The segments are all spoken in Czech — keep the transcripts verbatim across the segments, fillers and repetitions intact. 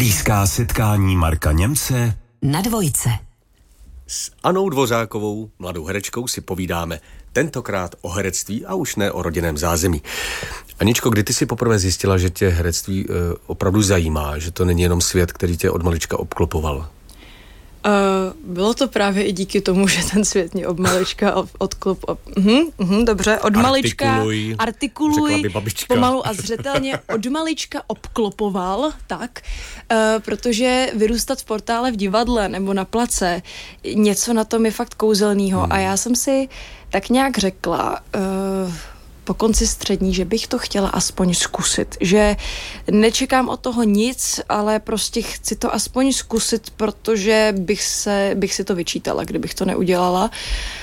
Blízká setkání Marka Němce na Dvojce. S Anou Dvořákovou, mladou herečkou, si povídáme tentokrát o herectví a už ne o rodinném zázemí. Aničko, kdy ty si poprvé zjistila, že tě herectví e, opravdu zajímá, že to není jenom svět, který tě od malička obklopoval? Uh, bylo to právě i díky tomu, že ten svět mě od malička odklop... Uh, uh, dobře, od malička artikuluj, artikuluj pomalu a zřetelně od malička obklopoval, tak, uh, protože vyrůstat v portále v divadle nebo na place, něco na tom je fakt kouzelnýho. Hmm. A já jsem si tak nějak řekla... Uh, po konci střední, že bych to chtěla aspoň zkusit, že nečekám od toho nic, ale prostě chci to aspoň zkusit, protože bych, se, bych si to vyčítala, kdybych to neudělala.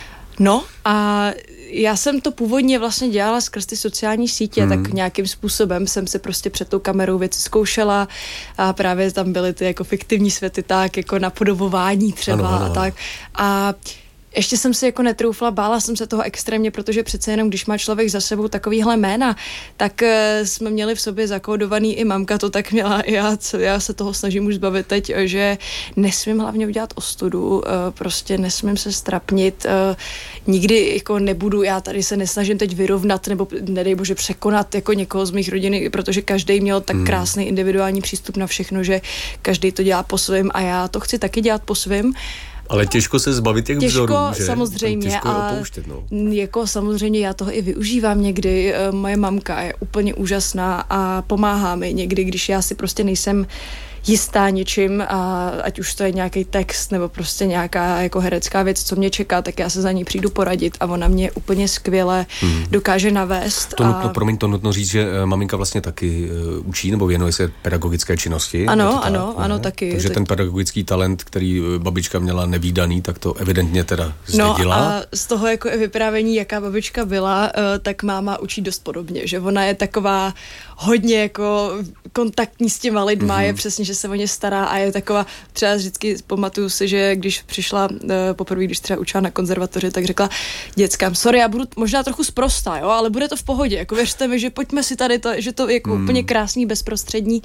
No a já jsem to původně vlastně dělala skrz ty sociální sítě, hmm. tak nějakým způsobem jsem si prostě před tou kamerou věci zkoušela a právě tam byly ty jako fiktivní světy, tak jako napodobování třeba ano, ano. a tak. A ještě jsem si jako netroufla, bála jsem se toho extrémně, protože přece jenom, když má člověk za sebou takovýhle jména, tak uh, jsme měli v sobě zakódovaný, i mamka to tak měla, i já, co, já se toho snažím už zbavit teď, že nesmím hlavně udělat ostudu, uh, prostě nesmím se strapnit, uh, nikdy jako nebudu, já tady se nesnažím teď vyrovnat, nebo nedej bože překonat jako někoho z mých rodiny, protože každý měl tak krásný individuální přístup na všechno, že každý to dělá po svém a já to chci taky dělat po svém. Ale těžko se zbavit těch těžko, vzorů, že? Samozřejmě, těžko a opouštět, no. jako samozřejmě já toho i využívám někdy. Moje mamka je úplně úžasná a pomáhá mi někdy, když já si prostě nejsem jistá něčím, a ať už to je nějaký text nebo prostě nějaká jako herecká věc, co mě čeká, tak já se za ní přijdu poradit a ona mě úplně skvěle hmm. dokáže navést. To a... nutno, promiň, to nutno říct, že maminka vlastně taky uh, učí nebo věnuje se pedagogické činnosti. Ano, tak, ano, ne? ano, taky. Takže tak... ten pedagogický talent, který babička měla nevídaný, tak to evidentně teda zdědila. No a z toho jako i vyprávění, jaká babička byla, uh, tak máma učí dost podobně, že ona je taková hodně jako kontaktní s těma lidma, mm-hmm. je přesně, že se o ně stará a je taková, třeba vždycky pamatuju si, že když přišla uh, poprvé, když třeba učila na konzervatoři, tak řekla dětskám, sorry, já budu možná trochu sprostá, jo, ale bude to v pohodě, jako věřte mi, že pojďme si tady to, že to je jako mm. úplně krásný, bezprostřední.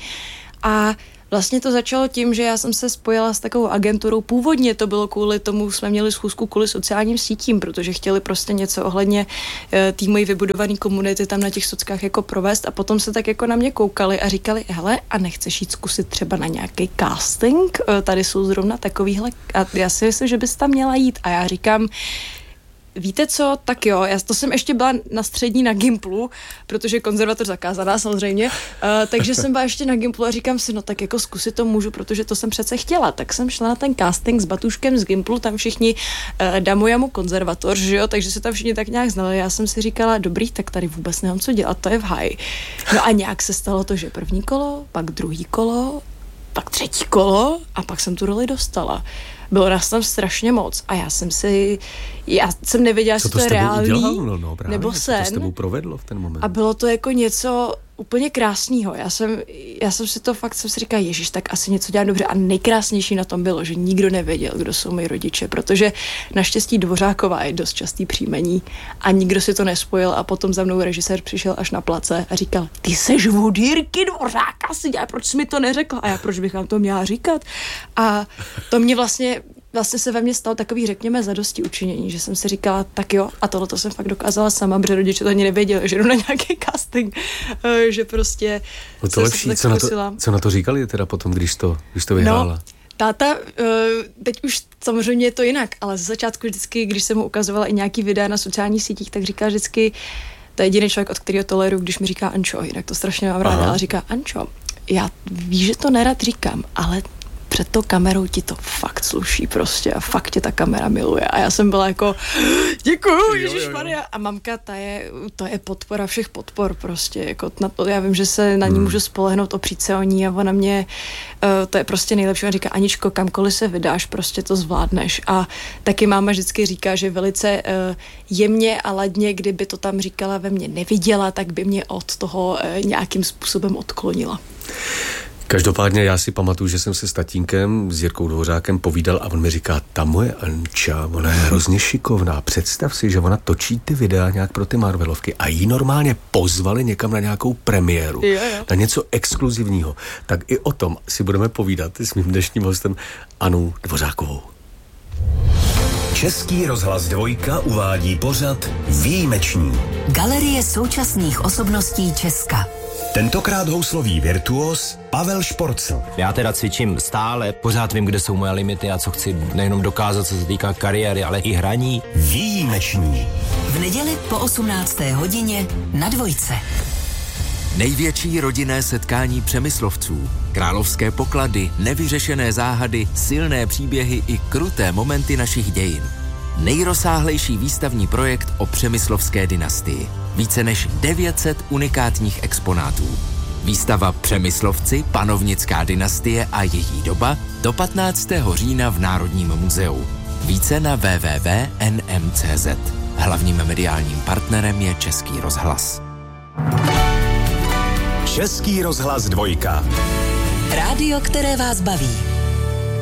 A vlastně to začalo tím, že já jsem se spojila s takovou agenturou. Původně to bylo kvůli tomu, jsme měli schůzku kvůli sociálním sítím, protože chtěli prostě něco ohledně té mojí vybudované komunity tam na těch sockách jako provést a potom se tak jako na mě koukali a říkali, hele, a nechceš jít zkusit třeba na nějaký casting? Tady jsou zrovna takovýhle a já si myslím, že bys tam měla jít. A já říkám, víte co, tak jo, já to jsem ještě byla na střední na Gimplu, protože konzervatoř zakázaná samozřejmě, uh, takže jsem byla ještě na Gimplu a říkám si, no tak jako zkusit to můžu, protože to jsem přece chtěla, tak jsem šla na ten casting s Batuškem z Gimplu, tam všichni uh, Damojamu konzervatoř, že jo, takže se tam všichni tak nějak znali, já jsem si říkala, dobrý, tak tady vůbec nemám co dělat, to je v háji. No a nějak se stalo to, že první kolo, pak druhý kolo, pak třetí kolo a pak jsem tu roli dostala. Bylo nás tam strašně moc a já jsem si, já jsem nevěděla, jestli to je reálný, no, no, právě, nebo sen. Co to s tebou provedlo v ten moment? A bylo to jako něco úplně krásného. Já jsem, já jsem si to fakt, jsem si říkala, ježiš, tak asi něco dělám dobře. A nejkrásnější na tom bylo, že nikdo nevěděl, kdo jsou moji rodiče, protože naštěstí Dvořáková je dost častý příjmení a nikdo si to nespojil a potom za mnou režisér přišel až na place a říkal, ty seš od Jirky Dvořáka, si dělá, proč jsi mi to neřekla? A já, proč bych vám to měla říkat? A to mě vlastně Vlastně se ve mně stalo takový, řekněme, zadosti učinění, že jsem si říkala, tak jo, a tohle to jsem fakt dokázala sama, protože rodiče to ani nevěděli, že jdu na nějaký casting, že prostě no to lepší, co na to, co na to říkali teda potom, když to, když to vyhrála? No, táta, teď už samozřejmě je to jinak, ale ze začátku vždycky, když jsem mu ukazovala i nějaký videa na sociálních sítích, tak říkal vždycky, to je jediný člověk, od kterého toleruju, když mi říká Ančo, jinak to strašně mám ráda, ale říká Ančo, já víš, že to nerad říkám, ale před tou kamerou ti to fakt sluší prostě a fakt tě ta kamera miluje. A já jsem byla jako, děkuju, ježišmarja. A mamka, ta je, to je podpora všech podpor prostě. Jako na to, já vím, že se na ní můžu spolehnout, opřít se o ní a ona mě, uh, to je prostě nejlepší. Ona říká, Aničko, kamkoliv se vydáš, prostě to zvládneš. A taky máma vždycky říká, že velice uh, jemně a ladně, kdyby to tam říkala ve mně neviděla, tak by mě od toho uh, nějakým způsobem odklonila. Každopádně já si pamatuju, že jsem se s tatínkem, s Jirkou Dvořákem povídal a on mi říká, ta moje Anča, ona je hrozně šikovná. Představ si, že ona točí ty videa nějak pro ty Marvelovky a jí normálně pozvali někam na nějakou premiéru, jo, jo. na něco exkluzivního. Tak i o tom si budeme povídat s mým dnešním hostem Anou Dvořákovou. Český rozhlas Dvojka uvádí pořad Výjimeční. Galerie současných osobností Česka. Tentokrát houslový virtuos Pavel Šporcl. Já teda cvičím stále, pořád vím, kde jsou moje limity a co chci nejenom dokázat, co se týká kariéry, ale i hraní. Výjimeční. V neděli po osmnácté hodině na Dvojce. Největší rodinné setkání Přemyslovců. Královské poklady, nevyřešené záhady, silné příběhy i kruté momenty našich dějin. Nejrozsáhlejší výstavní projekt o přemyslovské dynastii. Více než devět set unikátních exponátů. Výstava Přemyslovci, panovnická dynastie a její doba do patnáctého října v Národním muzeu. Více na w w w tečka n m tečka c z. Hlavním mediálním partnerem je Český rozhlas. Český rozhlas Dvojka. Rádio, které vás baví.